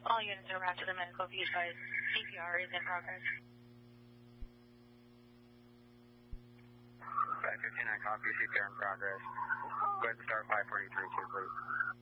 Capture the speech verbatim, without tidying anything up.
All units are routed to the medical view site. C P R is in progress. five fifty-nine, copy, C P R in progress. Go ahead and start five forty-three, two, please.